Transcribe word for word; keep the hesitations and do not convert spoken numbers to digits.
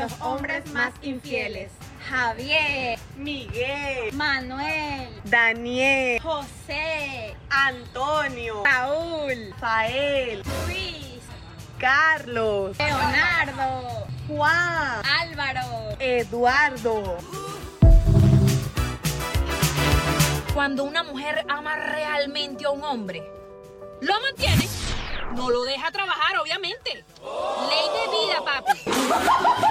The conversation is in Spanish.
los hombres más infieles. Javier, Miguel, Manuel, Daniel, José, Antonio, Raúl, Fael, Luis, Carlos, Leonardo, Juan, Álvaro, Eduardo. Cuando una mujer ama realmente a un hombre, lo mantiene, no lo deja trabajar, obviamente. Ley de vida, papi.